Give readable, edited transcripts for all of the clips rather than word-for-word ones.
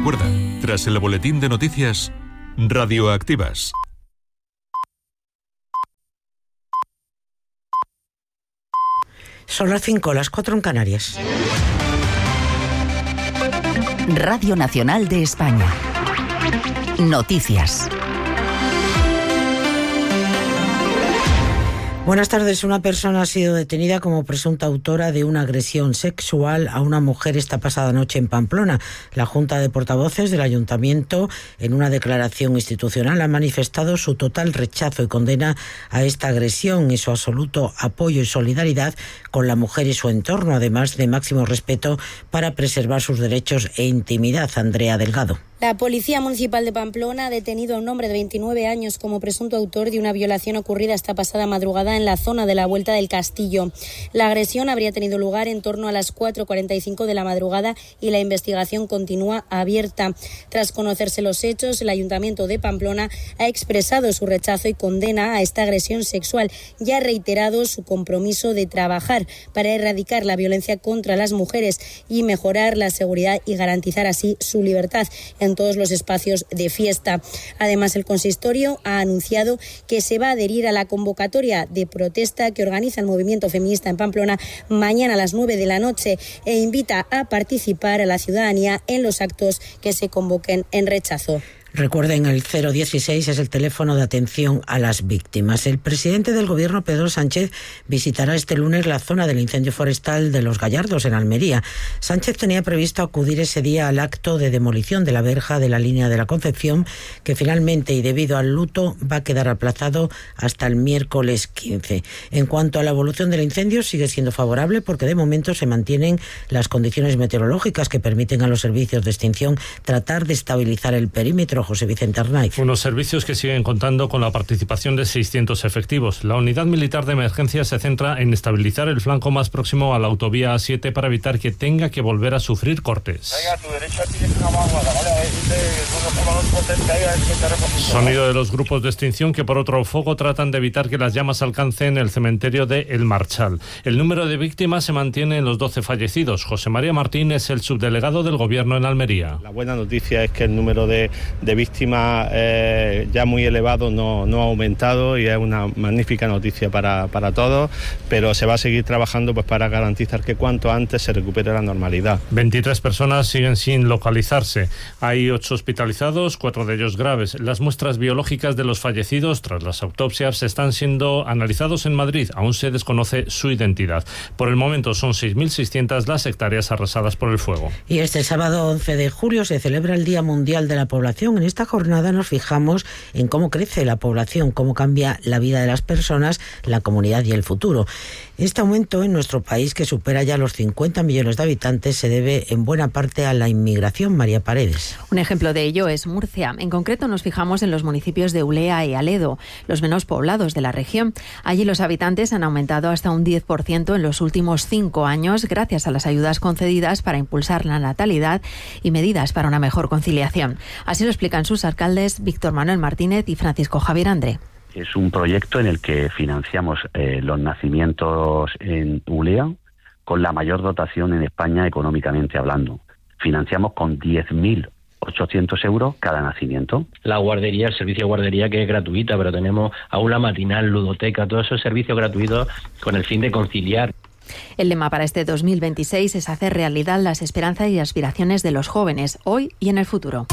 recuerda, tras el boletín de noticias, radioactivas. Son las 5, las 4 en Canarias. Radio Nacional de España. Noticias. Buenas tardes. Una persona ha sido detenida como presunta autora de una agresión sexual a una mujer esta pasada noche en Pamplona. La Junta de Portavoces del Ayuntamiento, en una declaración institucional, ha manifestado su total rechazo y condena a esta agresión y su absoluto apoyo y solidaridad con la mujer y su entorno, además de máximo respeto para preservar sus derechos e intimidad. Andrea Delgado. La Policía Municipal de Pamplona ha detenido a un hombre de 29 años como presunto autor de una violación ocurrida esta pasada madrugada en la zona de la Vuelta del Castillo. La agresión habría tenido lugar en torno a las 4:45 de la madrugada y la investigación continúa abierta. Tras conocerse los hechos, el Ayuntamiento de Pamplona ha expresado su rechazo y condena a esta agresión sexual y ha reiterado su compromiso de trabajar para erradicar la violencia contra las mujeres y mejorar la seguridad y garantizar así su libertad en todos los espacios de fiesta. Además, el consistorio ha anunciado que se va a adherir a la convocatoria de protesta que organiza el movimiento feminista en Pamplona mañana a las 9 de la noche e invita a participar a la ciudadanía en los actos que se convoquen en rechazo. Recuerden, el 016 es el teléfono de atención a las víctimas. El presidente del Gobierno, Pedro Sánchez, visitará este lunes la zona del incendio forestal de Los Gallardos, en Almería. Sánchez tenía previsto acudir ese día al acto de demolición de la verja de la línea de la Concepción, que finalmente, y debido al luto, va a quedar aplazado hasta el miércoles 15. En cuanto a la evolución del incendio, sigue siendo favorable porque de momento se mantienen las condiciones meteorológicas que permiten a los servicios de extinción tratar de estabilizar el perímetro. José Vicente Arnaiz. Unos servicios que siguen contando con la participación de 600 efectivos. La unidad militar de emergencia se centra en estabilizar el flanco más próximo a la autovía A7 para evitar que tenga que volver a sufrir cortes. Sonido de los grupos de extinción que por otro foco tratan de evitar que las llamas alcancen el cementerio de El Marchal. El número de víctimas se mantiene en los 12 fallecidos. José María Martín es el subdelegado del Gobierno en Almería. La buena noticia es que el número de víctimas ya muy elevado no ha aumentado y es una magnífica noticia para todos, pero se va a seguir trabajando pues para garantizar que cuanto antes se recupere la normalidad. 23 personas siguen sin localizarse. Hay 8 hospitalizados, 4 de ellos graves. Las muestras biológicas de los fallecidos tras las autopsias están siendo analizados en Madrid. Aún se desconoce su identidad. Por el momento son 6.600 las hectáreas arrasadas por el fuego. Y este sábado 11 de julio se celebra el Día Mundial de la Población. En esta jornada nos fijamos en cómo crece la población, cómo cambia la vida de las personas, la comunidad y el futuro. Este aumento en nuestro país, que supera ya los 50 millones de habitantes, se debe en buena parte a la inmigración. María Paredes. Un ejemplo de ello es Murcia. En concreto nos fijamos en los municipios de Ulea y Aledo, los menos poblados de la región. Allí los habitantes han aumentado hasta un 10% en los últimos 5 años gracias a las ayudas concedidas para impulsar la natalidad y medidas para una mejor conciliación. Así lo explican sus alcaldes Víctor Manuel Martínez y Francisco Javier André. Es un proyecto en el que financiamos los nacimientos en Ulea con la mayor dotación en España económicamente hablando. Financiamos con 10.800 euros cada nacimiento. La guardería, el servicio de guardería, que es gratuita, pero tenemos aula matinal, ludoteca, todos esos servicios gratuitos con el fin de conciliar. El lema para este 2026 es hacer realidad las esperanzas y aspiraciones de los jóvenes, hoy y en el futuro.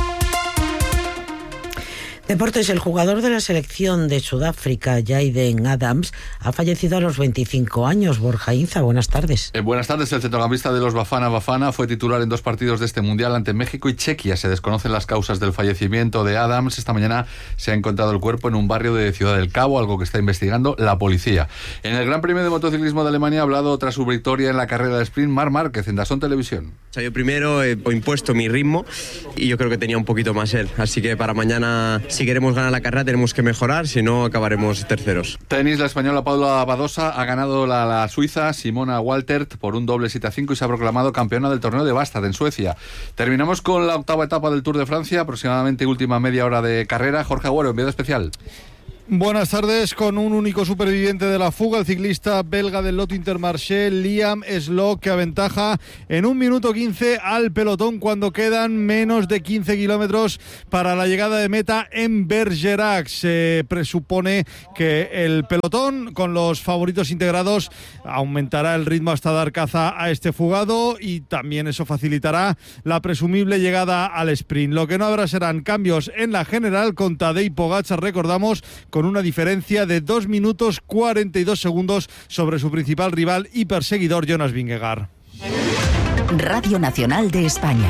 Deportes. El jugador de la selección de Sudáfrica, Jayden Adams, ha fallecido a los 25 años. Borja Inza, buenas tardes. Buenas tardes. El centrocampista de los Bafana fue titular en 2 partidos de este Mundial ante México y Chequia. Se desconocen las causas del fallecimiento de Adams. Esta mañana se ha encontrado el cuerpo en un barrio de Ciudad del Cabo, algo que está investigando la policía. En el Gran Premio de Motociclismo de Alemania ha hablado tras su victoria en la carrera de sprint Marc Márquez en DAZN Televisión. Yo primero he impuesto mi ritmo y yo creo que tenía un poquito más él. Así que para mañana, si queremos ganar la carrera, tenemos que mejorar, si no acabaremos terceros. Tenis. La española Paula Badosa ha ganado la suiza Simona Waltert por un doble 7-5 y se ha proclamado campeona del torneo de Bastad en Suecia. Terminamos con la 8ª etapa del Tour de Francia, aproximadamente última media hora de carrera. Jorge Agüero, enviado especial. Buenas tardes. Con un único superviviente de la fuga, el ciclista belga del Lotto Intermarché, Liam Slock, que aventaja en 1 minuto 15 al pelotón cuando quedan menos de 15 kilómetros para la llegada de meta en Bergerac. Se presupone que el pelotón, con los favoritos integrados, aumentará el ritmo hasta dar caza a este fugado y también eso facilitará la presumible llegada al sprint. Lo que no habrá serán cambios en la general con Tadej Pogačar, recordamos, con una diferencia de 2 minutos 42 segundos sobre su principal rival y perseguidor Jonas Vingegaard. Radio Nacional de España.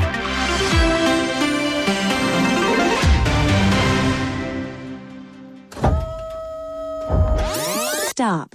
Stop.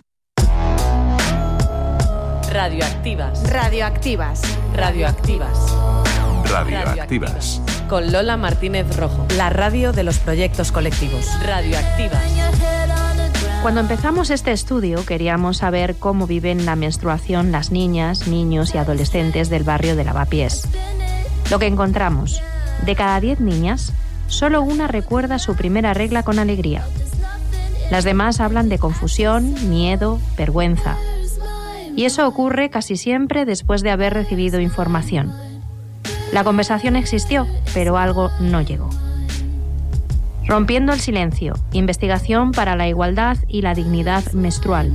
Radioactivas. Radioactivas. Radioactivas. Radioactivas. Con Lola Martínez Rojo. La radio de los proyectos colectivos. Radioactivas. Cuando empezamos este estudio queríamos saber cómo viven la menstruación las niñas, niños y adolescentes del barrio de Lavapiés. Lo que encontramos, de cada 10 niñas, solo una recuerda su primera regla con alegría. Las demás hablan de confusión, miedo, vergüenza. Y eso ocurre casi siempre después de haber recibido información. La conversación existió, pero algo no llegó. Rompiendo el silencio, investigación para la igualdad y la dignidad menstrual.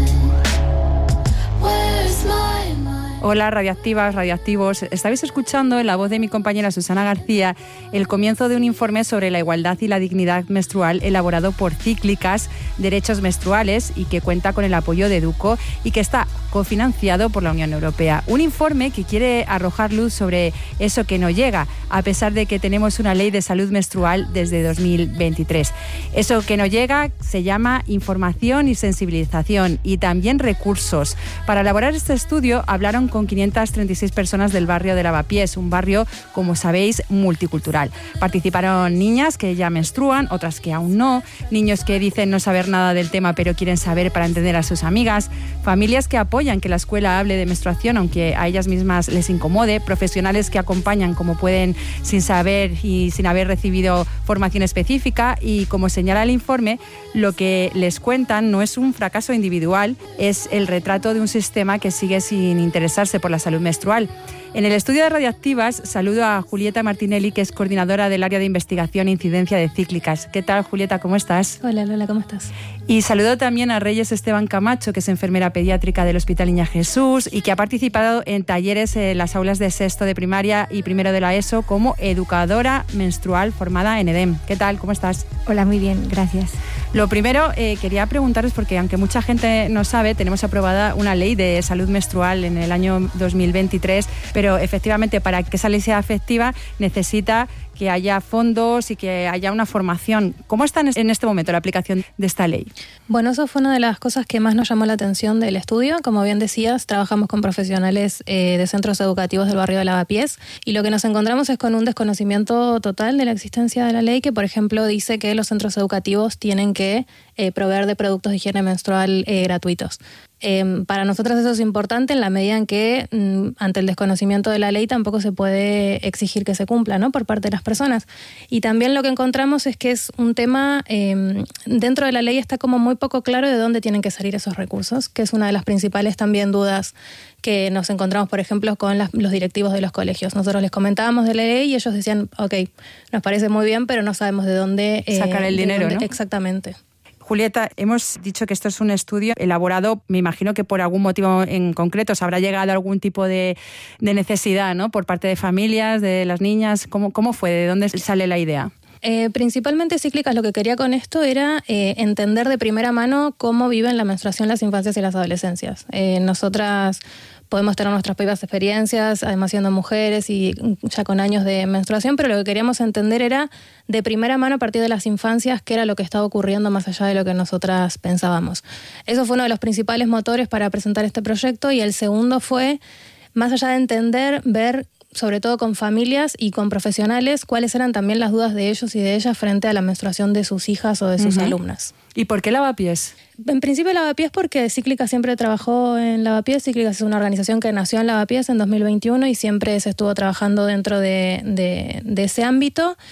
Hola, radioactivas, radioactivos. Estabais escuchando en la voz de mi compañera Susana García el comienzo de un informe sobre la igualdad y la dignidad menstrual elaborado por Cíclicas Derechos Menstruales y que cuenta con el apoyo de EDUCO y que está cofinanciado por la Unión Europea. Un informe que quiere arrojar luz sobre eso que no llega, a pesar de que tenemos una ley de salud menstrual desde 2023. Eso que no llega se llama información y sensibilización y también recursos. Para elaborar este estudio hablaron con 536 personas del barrio de Lavapiés, un barrio, como sabéis, multicultural. Participaron niñas que ya menstruan, otras que aún no, niños que dicen no saber nada del tema pero quieren saber para entender a sus amigas, familias que apoyan que la escuela hable de menstruación aunque a ellas mismas les incomode, profesionales que acompañan como pueden sin saber y sin haber recibido formación específica y, como señala el informe, lo que les cuentan no es un fracaso individual, es el retrato de un sistema que sigue sin interesarse por la salud menstrual. En el estudio de Radioactivas saludo a Julieta Martinelli, que es coordinadora del área de investigación e incidencia de Cíclicas. ¿Qué tal, Julieta? ¿Cómo estás? Hola, Lola, ¿cómo estás? Y saludo también a Reyes Esteban Camacho, que es enfermera pediátrica del Hospital Niña Jesús y que ha participado en talleres en las aulas de sexto de primaria y primero de la ESO como educadora menstrual formada en EDEM. ¿Qué tal? ¿Cómo estás? Hola, muy bien, gracias. Lo primero, quería preguntaros, porque aunque mucha gente no sabe, tenemos aprobada una ley de salud menstrual en el año 2023, pero efectivamente para que esa ley sea efectiva necesita que haya fondos y que haya una formación. ¿Cómo está en este momento la aplicación de esta ley? Bueno, eso fue una de las cosas que más nos llamó la atención del estudio. Como bien decías, trabajamos con profesionales de centros educativos del barrio de Lavapiés y lo que nos encontramos es con un desconocimiento total de la existencia de la ley que, por ejemplo, dice que los centros educativos tienen que proveer de productos de higiene menstrual gratuitos. Para nosotras eso es importante en la medida en que ante el desconocimiento de la ley tampoco se puede exigir que se cumpla, ¿no?, por parte de las personas. Y también lo que encontramos es que es un tema, dentro de la ley está como muy poco claro de dónde tienen que salir esos recursos, que es una de las principales también dudas que nos encontramos, por ejemplo, con los directivos de los colegios. Nosotros les comentábamos de la ley y ellos decían, ok, nos parece muy bien, pero no sabemos de dónde sacar el dinero, ¿no? Exactamente. Julieta, hemos dicho que esto es un estudio elaborado, me imagino que por algún motivo en concreto, se habrá llegado a algún tipo de necesidad, ¿no?, por parte de familias, de las niñas. ¿Cómo fue? ¿De dónde sale la idea? Principalmente Cíclicas lo que quería con esto era entender de primera mano cómo viven la menstruación las infancias y las adolescencias. Nosotras podemos tener nuestras propias experiencias, además siendo mujeres y ya con años de menstruación, pero lo que queríamos entender era de primera mano a partir de las infancias qué era lo que estaba ocurriendo más allá de lo que nosotras pensábamos. Eso fue uno de los principales motores para presentar este proyecto y el segundo fue, más allá de entender, ver sobre todo con familias y con profesionales, cuáles eran también las dudas de ellos y de ellas frente a la menstruación de sus hijas o de sus alumnas. ¿Y por qué Lavapiés? En principio Lavapiés porque Cíclicas siempre trabajó en Lavapiés. Cíclicas es una organización que nació en Lavapiés en 2021 y siempre se estuvo trabajando dentro de ese ámbito.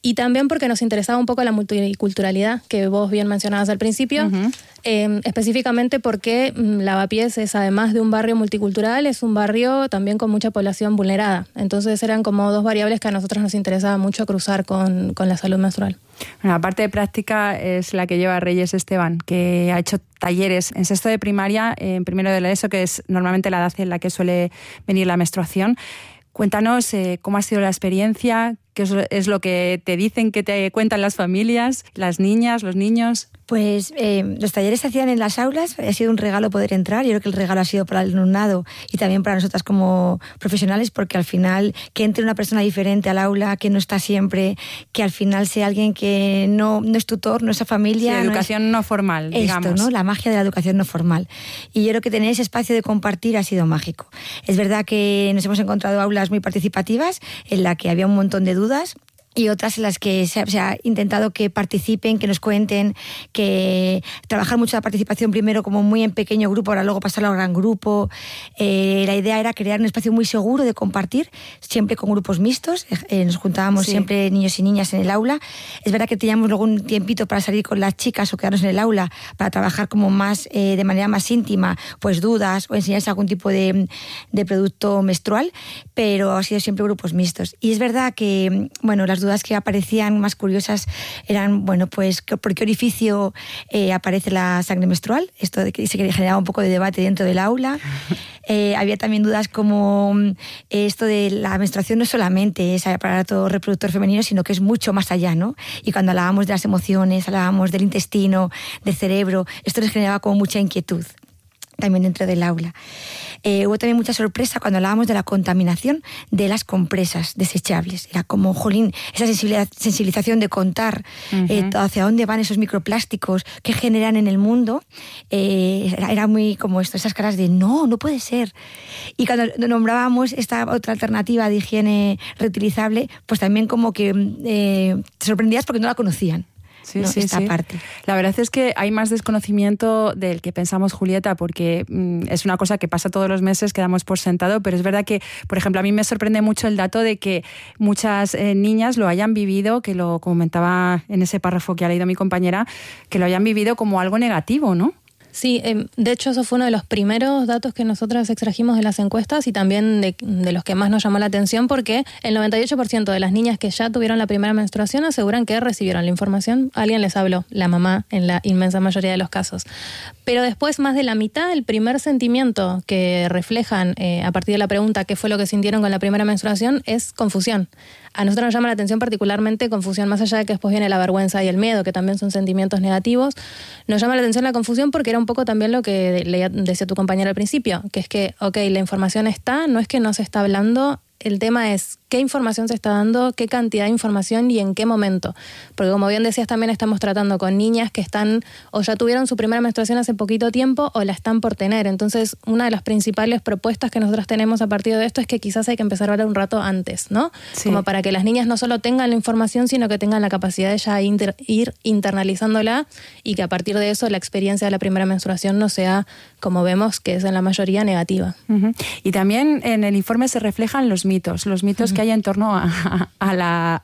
Y también porque nos interesaba un poco la multiculturalidad que vos bien mencionabas al principio, específicamente porque Lavapiés es, además de un barrio multicultural, es un barrio también con mucha población vulnerada. Entonces eran como dos variables que a nosotros nos interesaba mucho cruzar con la salud menstrual. Bueno, la parte de práctica es la que lleva Reyes Esteban, que ha hecho talleres en sexto de primaria, en primero de la ESO, que es normalmente la edad en la que suele venir la menstruación. Cuéntanos cómo ha sido la experiencia, qué es lo que te dicen, que te cuentan las familias, las niñas, los niños. Pues los talleres se hacían en las aulas, ha sido un regalo poder entrar. Yo creo que el regalo ha sido para el alumnado y también para nosotras como profesionales, porque al final que entre una persona diferente al aula, que no está siempre, que al final sea alguien que no es tutor, no es a familia. Sí, educación no formal, digamos. Esto, ¿no? La magia de la educación no formal. Y yo creo que tener ese espacio de compartir ha sido mágico. Es verdad que nos hemos encontrado aulas muy participativas, en la que había un montón de dudas, y otras en las que se ha intentado que participen, que nos cuenten, que trabajar mucho la participación primero como muy en pequeño grupo, ahora luego pasarlo a gran grupo. La idea era crear un espacio muy seguro de compartir, siempre con grupos mixtos, nos juntábamos siempre niños y niñas en el aula. Es verdad que teníamos luego un tiempito para salir con las chicas o quedarnos en el aula para trabajar como más de manera más íntima, pues dudas o enseñarles algún tipo de producto menstrual, pero ha sido siempre grupos mixtos. Y es verdad que, bueno, las dudas que aparecían más curiosas eran, bueno, pues ¿por qué orificio aparece la sangre menstrual? Esto de que se generaba un poco de debate dentro del aula. Había también dudas como esto de la menstruación no es solamente ese aparato reproductor femenino, sino que es mucho más allá, ¿no? Y cuando hablábamos de las emociones, hablábamos del intestino, del cerebro, esto les generaba como mucha inquietud también dentro del aula. Hubo también mucha sorpresa cuando hablábamos de la contaminación de las compresas desechables. Era como, jolín, esa sensibilización de contar hacia dónde van esos microplásticos, qué generan en el mundo. Era muy como esto, esas caras de no puede ser. Y cuando nombrábamos esta otra alternativa de higiene reutilizable, pues también como que te sorprendías porque no la conocían. Sí. Parte. La verdad es que hay más desconocimiento del que pensamos, Julieta, porque es una cosa que pasa todos los meses, que damos por sentado, pero es verdad que, por ejemplo, a mí me sorprende mucho el dato de que muchas niñas lo hayan vivido, que lo comentaba en ese párrafo que ha leído mi compañera, que lo hayan vivido como algo negativo, ¿no? Sí, de hecho eso fue uno de los primeros datos que nosotras extrajimos de las encuestas y también de los que más nos llamó la atención, porque el 98% de las niñas que ya tuvieron la primera menstruación aseguran que recibieron la información, alguien les habló, la mamá en la inmensa mayoría de los casos. Pero después más de la mitad, el primer sentimiento que reflejan a partir de la pregunta qué fue lo que sintieron con la primera menstruación es confusión. A nosotros nos llama la atención particularmente confusión, más allá de que después viene la vergüenza y el miedo, que también son sentimientos negativos. Nos llama la atención la confusión porque era un poco también lo que decía tu compañera al principio, que es que, la información está, no es que no se está hablando, el tema es qué información se está dando, qué cantidad de información y en qué momento. Porque como bien decías, también estamos tratando con niñas que están o ya tuvieron su primera menstruación hace poquito tiempo o la están por tener. Entonces, una de las principales propuestas que nosotros tenemos a partir de esto es que quizás hay que empezar a hablar un rato antes, ¿no? Sí. Como para que las niñas no solo tengan la información, sino que tengan la capacidad de ya ir internalizándola y que a partir de eso la experiencia de la primera menstruación no sea, como vemos, que es en la mayoría negativa. Y también en el informe se reflejan los mitos que hay en torno a la...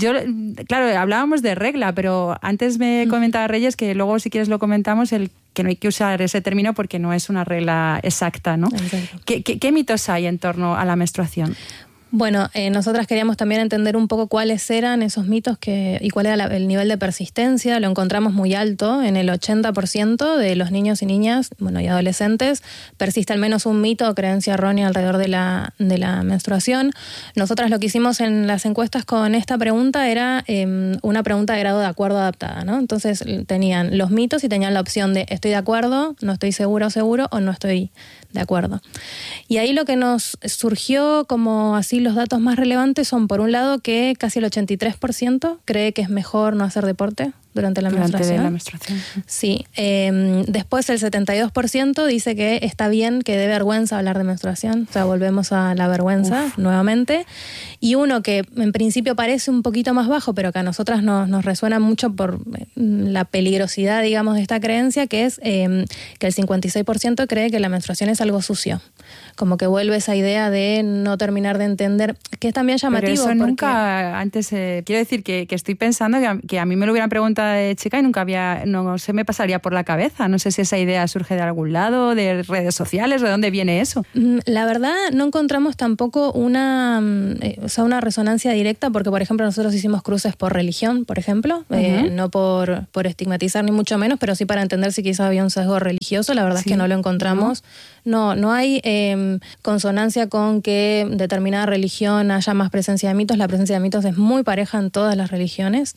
Claro, hablábamos de regla, pero antes me comentaba Reyes que luego, si quieres, lo comentamos, que no hay que usar ese término porque no es una regla exacta, ¿no? ¿Qué mitos hay en torno a la menstruación? Bueno, nosotras queríamos también entender un poco cuáles eran esos mitos y cuál era el nivel de persistencia. Lo encontramos muy alto, en el 80% de los niños y niñas, y adolescentes, persiste al menos un mito o creencia errónea alrededor de la menstruación. Nosotras lo que hicimos en las encuestas con esta pregunta era una pregunta de grado de acuerdo adaptada, ¿no? Entonces tenían los mitos y tenían la opción de estoy de acuerdo, no estoy seguro o no estoy de acuerdo. Y ahí lo que nos surgió como así los datos más relevantes son, por un lado, que casi el 83% cree que es mejor no hacer deporte durante la menstruación. Sí. Después el 72% dice que está bien, que de vergüenza hablar de menstruación. O sea, volvemos a la vergüenza nuevamente. Y uno que en principio parece un poquito más bajo, pero que a nosotras nos resuena mucho por la peligrosidad, digamos, de esta creencia, que es que el 56% cree que la menstruación es algo sucio. como que vuelve esa idea de no terminar de entender, que es también llamativo. Pero eso nunca, antes, quiero decir que estoy pensando que a mí me lo hubieran preguntado de chica y no se me pasaría por la cabeza. No sé si esa idea surge de algún lado, de redes sociales, ¿de dónde viene eso? La verdad, no encontramos tampoco una resonancia directa, porque, por ejemplo, nosotros hicimos cruces por religión, por ejemplo, no por estigmatizar ni mucho menos, pero sí para entender si quizás había un sesgo religioso. La verdad es que no lo encontramos. No hay consonancia con que determinada religión haya más presencia de mitos. La presencia de mitos es muy pareja en todas las religiones.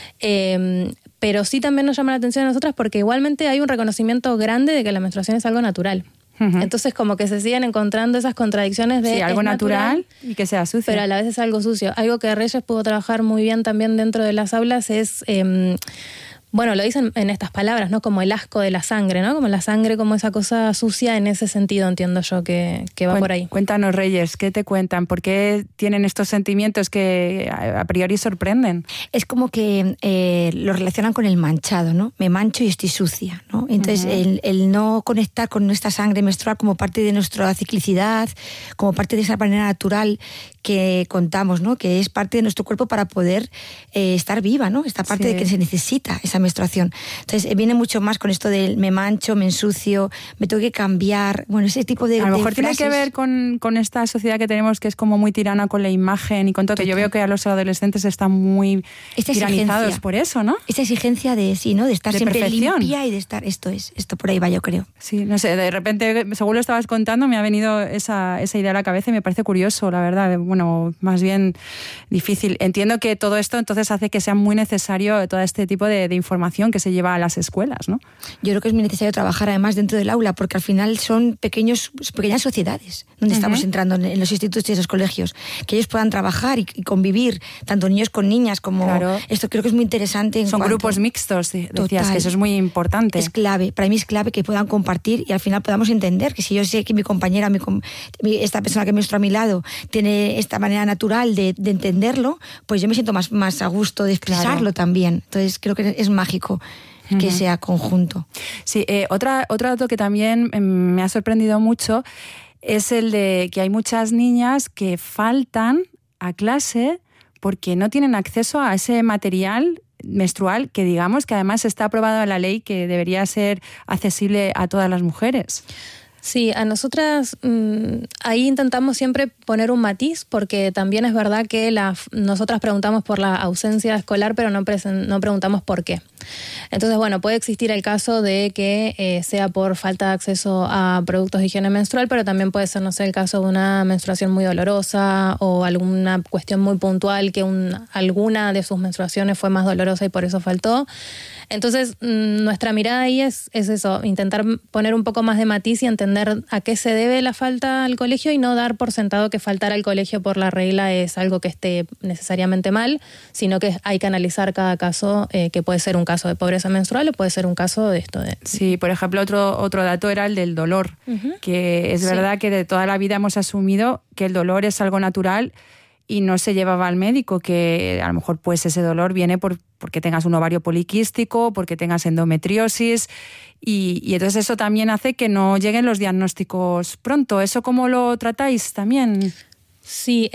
Pero sí también nos llama la atención a nosotras porque igualmente hay un reconocimiento grande de que la menstruación es algo natural. Entonces como que se siguen encontrando esas contradicciones de algo natural y que sea sucio, pero a la vez es algo sucio. Algo que Reyes pudo trabajar muy bien también dentro de las aulas es bueno, lo dicen en estas palabras, ¿no? Como el asco de la sangre, ¿no? Como la sangre, como esa cosa sucia, en ese sentido entiendo yo que va por ahí. Cuéntanos, Reyes, ¿qué te cuentan? ¿Por qué tienen estos sentimientos que a priori sorprenden? Es como que lo relacionan con el manchado, ¿no? Me mancho y estoy sucia, ¿no? Entonces, el no conectar con nuestra sangre menstrual como parte de nuestra ciclicidad, como parte de esa manera natural que contamos, ¿no? Que es parte de nuestro cuerpo para poder estar viva, ¿no? Esta parte de que se necesita esa menstruación. Entonces viene mucho más con esto del me mancho, me ensucio, me tengo que cambiar, bueno, ese tipo de a lo mejor frases. Tiene que ver con esta sociedad que tenemos que es como muy tirana con la imagen y con todo. Que yo veo que a los adolescentes están muy tiranizados por eso, ¿no? Esta exigencia de ¿no? De estar de siempre perfección. Limpia y de estar, esto por ahí va, yo creo. Sí, no sé, de repente, según lo estabas contando, me ha venido esa idea a la cabeza y me parece curioso, la verdad, bueno, más bien difícil. Entiendo que todo esto entonces hace que sea muy necesario todo este tipo de información que se lleva a las escuelas, ¿no? Yo creo que es muy necesario trabajar además dentro del aula, porque al final son pequeñas sociedades donde estamos entrando en los institutos y en los colegios, que ellos puedan trabajar y convivir, tanto niños con niñas como... Claro. Esto creo que es muy interesante. Son grupos mixtos, decías, que eso es muy importante. Es clave, para mí es clave que puedan compartir y al final podamos entender que si yo sé que mi compañera, esta persona que menstrua a mi lado, tiene esta manera natural de entenderlo, pues yo me siento más a gusto de expresarlo también. Entonces creo que es mágico que sea conjunto. Sí, otro dato que también me ha sorprendido mucho es el de que hay muchas niñas que faltan a clase porque no tienen acceso a ese material menstrual que digamos que además está aprobado en la ley que debería ser accesible a todas las mujeres. Sí, a nosotras ahí intentamos siempre poner un matiz porque también es verdad que nosotras preguntamos por la ausencia escolar pero no preguntamos por qué. Entonces, bueno, puede existir el caso de que sea por falta de acceso a productos de higiene menstrual, pero también puede ser, no sé, el caso de una menstruación muy dolorosa o alguna cuestión muy puntual que alguna de sus menstruaciones fue más dolorosa y por eso faltó. Entonces, nuestra mirada ahí es eso, intentar poner un poco más de matiz y entender a qué se debe la falta al colegio y no dar por sentado que faltar al colegio por la regla es algo que esté necesariamente mal, sino que hay que analizar cada caso, que puede ser un caso de pobreza menstrual o puede ser un caso de esto. Sí, por ejemplo, otro dato era el del dolor, que es verdad que de toda la vida hemos asumido que el dolor es algo natural y no se llevaba al médico, que a lo mejor pues ese dolor viene porque tengas un ovario poliquístico, porque tengas endometriosis y entonces eso también hace que no lleguen los diagnósticos pronto. ¿Eso cómo lo tratáis también? Sí,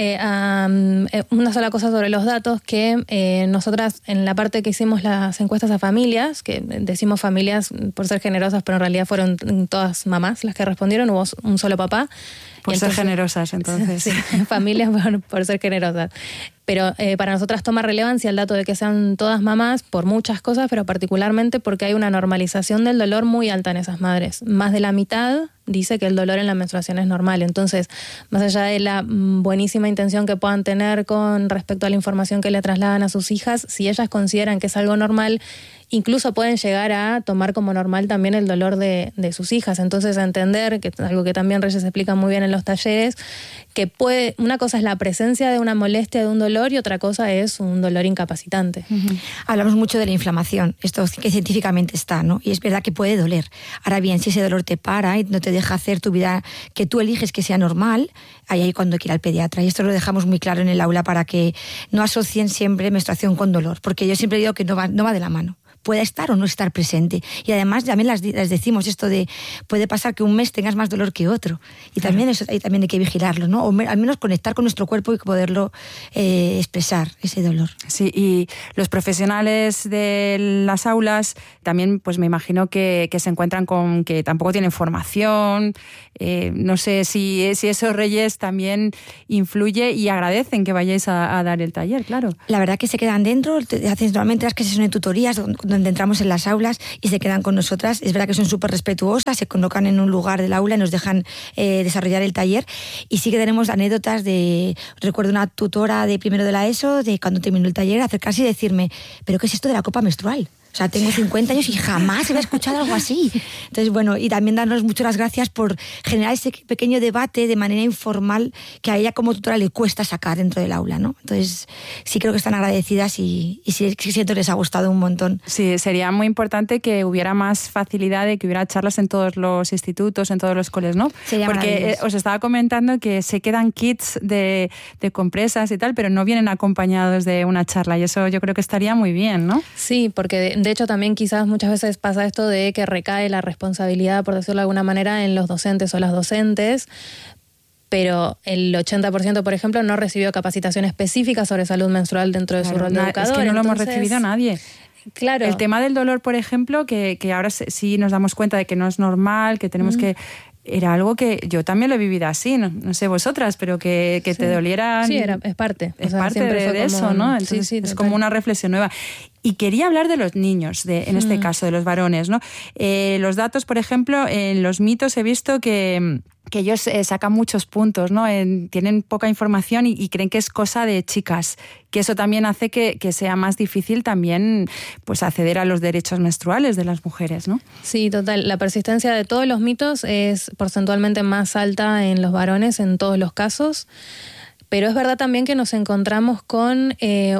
una sola cosa sobre los datos, que nosotras en la parte que hicimos las encuestas a familias, que decimos familias por ser generosas, pero en realidad fueron todas mamás las que respondieron, hubo un solo papá. Por ser generosas, entonces. Sí, familias por ser generosas. Pero para nosotras toma relevancia el dato de que sean todas mamás por muchas cosas, pero particularmente porque hay una normalización del dolor muy alta en esas madres. Más de la mitad dice que el dolor en la menstruación es normal. Entonces, más allá de la buenísima intención que puedan tener con respecto a la información que le trasladan a sus hijas, si ellas consideran que es algo normal, incluso pueden llegar a tomar como normal también el dolor de sus hijas. Entonces, a entender, que es algo que también Reyes explica muy bien en los talleres, que una cosa es la presencia de una molestia, de un dolor, y otra cosa es un dolor incapacitante. Hablamos mucho de la inflamación, esto que científicamente está, ¿no? Y es verdad que puede doler. Ahora bien, si ese dolor te para y no te deja hacer tu vida que tú eliges que sea normal, ahí cuando hay que ir al pediatra. Y esto lo dejamos muy claro en el aula para que no asocien siempre menstruación con dolor, porque yo siempre digo que no va de la mano. pueda estar o no estar presente. Y además también les decimos esto de, puede pasar que un mes tengas más dolor que otro. Y también eso también hay que vigilarlo, ¿no? O al menos conectar con nuestro cuerpo y poderlo expresar, ese dolor. Sí, y los profesionales de las aulas también, pues me imagino que se encuentran con que tampoco tienen formación. No sé si esos reyes también influye y agradecen que vayáis a dar el taller, claro. La verdad que se quedan dentro, hacen normalmente las clases son en tutorías donde entramos en las aulas y se quedan con nosotras. Es verdad que son súper respetuosas, se colocan en un lugar del aula y nos dejan desarrollar el taller. Y sí que tenemos anécdotas recuerdo una tutora de primero de la ESO, de cuando terminó el taller, acercarse y decirme, ¿pero qué es esto de la copa menstrual? O sea, tengo 50 años y jamás había escuchado algo así. Entonces, bueno, y también darnos muchas las gracias por generar ese pequeño debate de manera informal que a ella como tutora le cuesta sacar dentro del aula, ¿no? Entonces, sí creo que están agradecidas y sí siento que les ha gustado un montón. Sí, sería muy importante que hubiera más facilidad de que hubiera charlas en todos los institutos, en todos los coles, ¿no? Sería porque os estaba comentando que se quedan kits de compresas y tal, pero no vienen acompañados de una charla y eso yo creo que estaría muy bien, ¿no? Sí, porque de hecho también quizás muchas veces pasa esto de que recae la responsabilidad, por decirlo de alguna manera, en los docentes o las docentes, pero el 80%, por ejemplo, no recibió capacitación específica sobre salud menstrual dentro de su rol de educador. Es que no lo hemos recibido nadie. Claro. El tema del dolor, por ejemplo, que ahora sí nos damos cuenta de que no es normal, que tenemos que... Era algo que yo también lo he vivido así, no sé vosotras, pero que sí. Te dolieran... Sí, es parte. Es parte de eso, ¿no? Entonces, sí, es como una reflexión nueva. Y quería hablar de los niños, en este caso, de los varones, ¿no? Los datos, por ejemplo, en los mitos he visto que ellos sacan muchos puntos, ¿no? Tienen poca información y creen que es cosa de chicas, que eso también hace que sea más difícil también pues acceder a los derechos menstruales de las mujeres, ¿no? Sí, total. La persistencia de todos los mitos es porcentualmente más alta en los varones en todos los casos. Pero es verdad también que nos encontramos con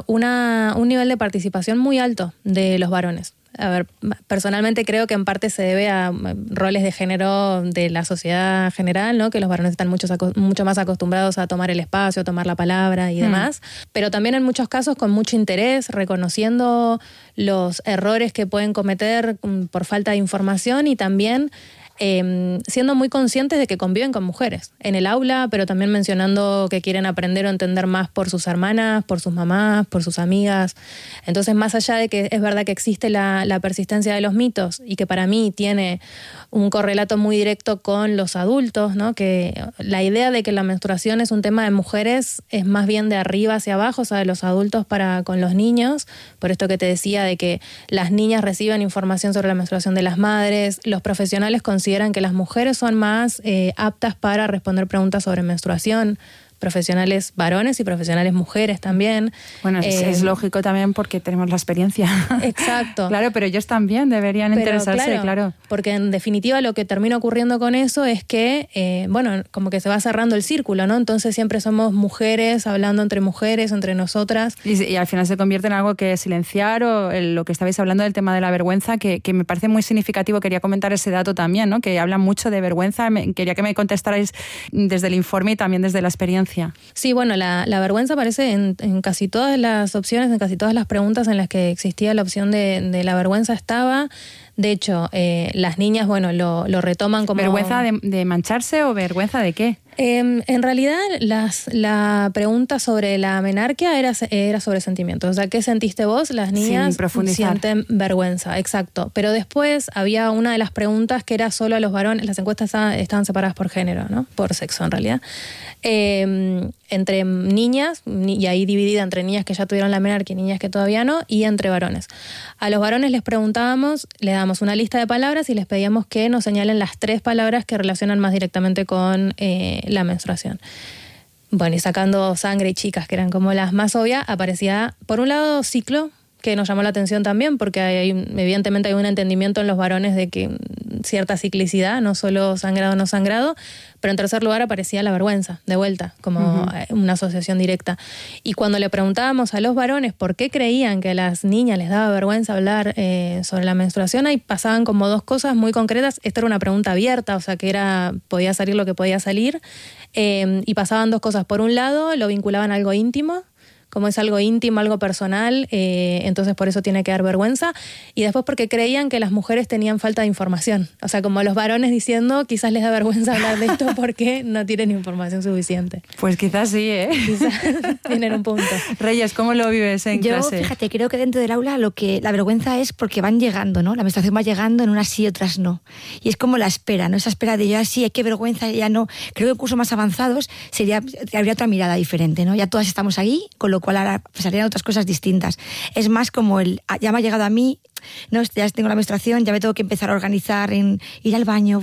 un nivel de participación muy alto de los varones. A ver, personalmente creo que en parte se debe a roles de género de la sociedad general, ¿no? Que los varones están mucho más acostumbrados a tomar el espacio, a tomar la palabra y demás. Pero también en muchos casos con mucho interés, reconociendo los errores que pueden cometer por falta de información y también siendo muy conscientes de que conviven con mujeres en el aula, pero también mencionando que quieren aprender o entender más por sus hermanas, por sus mamás, por sus amigas. Entonces, más allá de que es verdad que existe la persistencia de los mitos y que para mí tiene un correlato muy directo con los adultos, ¿no? Que la idea de que la menstruación es un tema de mujeres es más bien de arriba hacia abajo, o sea, de los adultos para con los niños, por esto que te decía de que las niñas reciben información sobre la menstruación de las madres, los profesionales consideran que las mujeres son más aptas para responder preguntas sobre menstruación, profesionales varones y profesionales mujeres también. Bueno, es lógico también porque tenemos la experiencia. Exacto. Claro, pero ellos también deberían interesarse, claro. Porque en definitiva lo que termina ocurriendo con eso es que, como que se va cerrando el círculo, ¿no? Entonces siempre somos mujeres hablando entre mujeres, entre nosotras. Y al final se convierte en algo que silenciar o lo que estabais hablando del tema de la vergüenza, que me parece muy significativo. Quería comentar ese dato también, ¿no? Que hablan mucho de vergüenza. Quería que me contestarais desde el informe y también desde la experiencia. Sí, bueno, la vergüenza aparece en casi todas las opciones, en casi todas las preguntas en las que existía la opción de la vergüenza estaba. De hecho, las niñas, lo retoman como... ¿Vergüenza de mancharse o vergüenza de qué? En realidad, la pregunta sobre la menarquia era sobre sentimientos. O sea, ¿qué sentiste vos? Las niñas sienten vergüenza, exacto. Pero después había una de las preguntas que era solo a los varones. Las encuestas estaban separadas por género, ¿no? Por sexo, en realidad. Entre niñas, y ahí dividida entre niñas que ya tuvieron la menarquia y niñas que todavía no, y entre varones. A los varones les preguntábamos, le dábamos una lista de palabras y les pedíamos que nos señalen las 3 palabras que relacionan más directamente con la menstruación. Bueno, y sacando sangre y chicas, que eran como las más obvias, aparecía, por un lado, ciclo, que nos llamó la atención también, porque evidentemente hay un entendimiento en los varones de que cierta ciclicidad, no solo sangrado o no sangrado, pero en tercer lugar aparecía la vergüenza, de vuelta, como una asociación directa. Y cuando le preguntábamos a los varones por qué creían que a las niñas les daba vergüenza hablar sobre la menstruación, ahí pasaban como 2 cosas muy concretas. Esta era una pregunta abierta, o sea que podía salir lo que podía salir, y pasaban 2 cosas. Por un lado, lo vinculaban a algo íntimo, como es algo íntimo, algo personal, entonces por eso tiene que dar vergüenza. Y después porque creían que las mujeres tenían falta de información. O sea, como los varones diciendo, quizás les da vergüenza hablar de esto porque no tienen información suficiente. Pues quizás sí, ¿eh? Quizás tienen un punto. Reyes, ¿cómo lo vives en clase? Yo, fíjate, creo que dentro del aula la vergüenza es porque van llegando, ¿no? La menstruación va llegando, en unas sí y otras no. Y es como la espera, ¿no? Esa espera de ya sí, qué vergüenza, ya no. Creo que en cursos más avanzados habría otra mirada diferente, ¿no? Ya todas estamos ahí, con lo cual ahora pasarían otras cosas distintas. Es más como ya me ha llegado a mí, no, ya tengo la menstruación, ya me tengo que empezar a organizar en ir al baño,